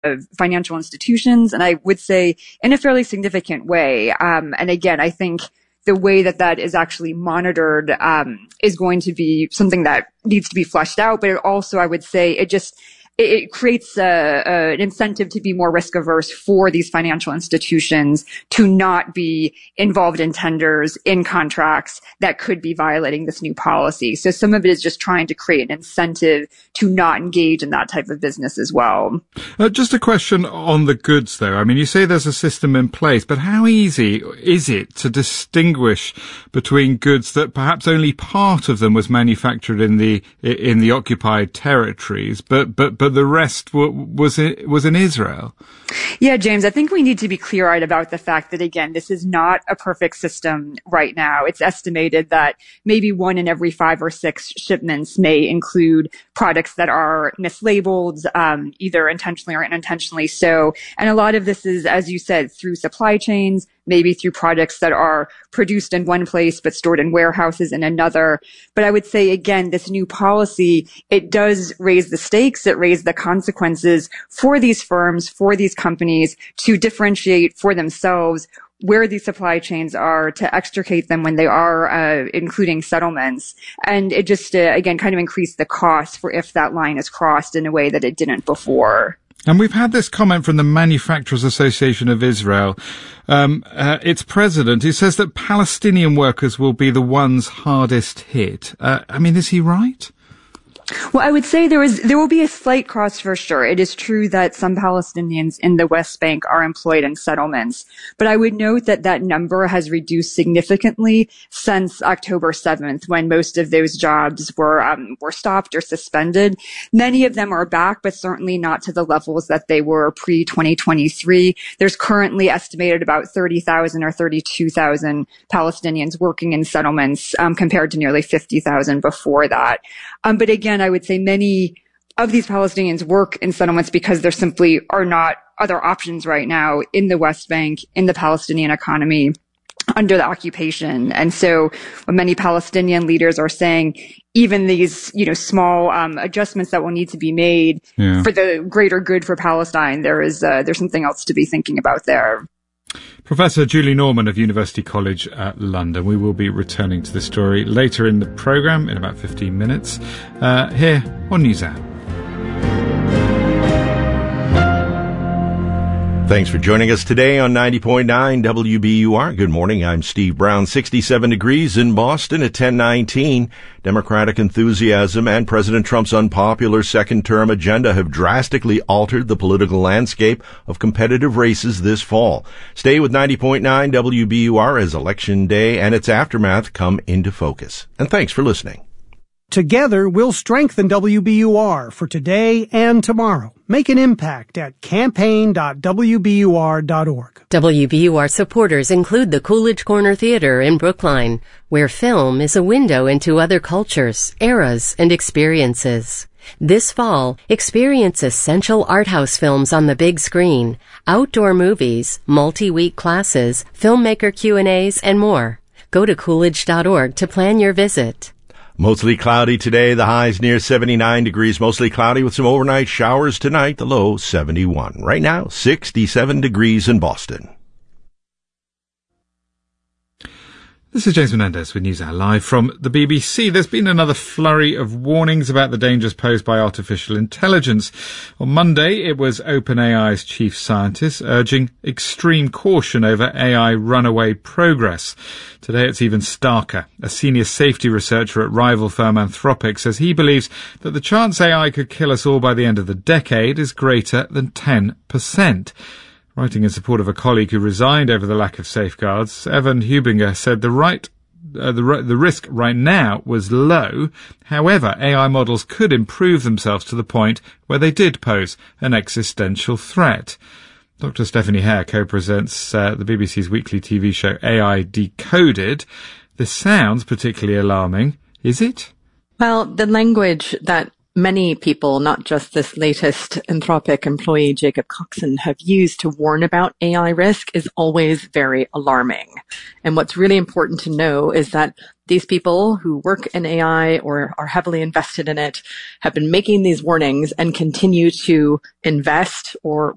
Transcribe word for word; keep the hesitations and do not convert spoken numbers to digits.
of financial institutions, and I would say in a fairly significant way. Um, and again, I think the way that that is actually monitored um, is going to be something that needs to be fleshed out. But it also, I would say, it just it creates a, a, an incentive to be more risk averse for these financial institutions to not be involved in tenders, in contracts that could be violating this new policy. So some of it is just trying to create an incentive to not engage in that type of business as well. Uh, just a question on the goods, though. I mean, you say there's a system in place, but how easy is it to distinguish between goods that perhaps only part of them was manufactured in the in the occupied territories, but but but the rest w- was it was in Israel? Yeah, James, I think we need to be clear-eyed about the fact that, again, this is not a perfect system right now. It's estimated that maybe one in every five or six shipments may include products that are mislabeled, um, either intentionally or unintentionally so. And a lot of this is, as you said, through supply chains, maybe through products that are produced in one place but stored in warehouses in another. But I would say, again, this new policy, it does raise the stakes, it raises the consequences for these firms, for these companies to differentiate for themselves where these supply chains are, to extricate them when they are uh, including settlements. And it just, uh, again, kind of increased the cost for if that line is crossed in a way that it didn't before. And we've had this comment from the Manufacturers Association of Israel, um, uh, its president, who says that Palestinian workers will be the ones hardest hit. Uh, I mean, is he right? Well, I would say there is, there will be a slight cost for sure. It is true that some Palestinians in the West Bank are employed in settlements, but I would note that that number has reduced significantly since October seventh, when most of those jobs were, um, were stopped or suspended. Many of them are back, but certainly not to the levels that they were pre twenty twenty-three. There's currently estimated about thirty thousand or thirty-two thousand Palestinians working in settlements, um, compared to nearly fifty thousand before that. Um, but again, I would say many of these Palestinians work in settlements because there simply are not other options right now in the West Bank, in the Palestinian economy, under the occupation. And so what many Palestinian leaders are saying, even these, you know, small um, adjustments that will need to be made yeah. for the greater good for Palestine, there is uh, there's something else to be thinking about there. Professor Julie Norman of University College at London. We will be returning to this story later in the programme in about fifteen minutes, uh, here on NewsHour. Thanks for joining us today on ninety point nine W B U R. Good morning. I'm Steve Brown. sixty-seven degrees in Boston at ten nineteen. Democratic enthusiasm and President Trump's unpopular second-term agenda have drastically altered the political landscape of competitive races this fall. Stay with ninety point nine W B U R as Election Day and its aftermath come into focus. And thanks for listening. Together, we'll strengthen W B U R for today and tomorrow. Make an impact at campaign dot w b u r dot org. W B U R supporters include the Coolidge Corner Theater in Brookline, where film is a window into other cultures, eras, and experiences. This fall, experience essential art house films on the big screen, outdoor movies, multi-week classes, filmmaker Q and A's, and more. Go to coolidge dot org to plan your visit. Mostly cloudy today, the highs near seventy-nine degrees. Mostly cloudy with some overnight showers tonight, the low seventy-one. Right now, sixty-seven degrees in Boston. This is James Menendez with NewsHour Live from the B B C. There's been another flurry of warnings about the dangers posed by artificial intelligence. On Monday, it was OpenAI's chief scientist urging extreme caution over A I runaway progress. Today, it's even starker. A senior safety researcher at rival firm Anthropic says he believes that the chance A I could kill us all by the end of the decade is greater than ten percent. Writing in support of a colleague who resigned over the lack of safeguards, Evan Hubinger said the right, uh, the, the risk right now was low. However, A I models could improve themselves to the point where they did pose an existential threat. Doctor Stephanie Hare co-presents uh, the B B C's weekly T V show A I Decoded. This sounds particularly alarming. Is it? Well, the language that many people, not just this latest Anthropic employee, Jacob Coxon, have used to warn about A I risk is always very alarming. And what's really important to know is that these people who work in A I or are heavily invested in it have been making these warnings and continue to invest or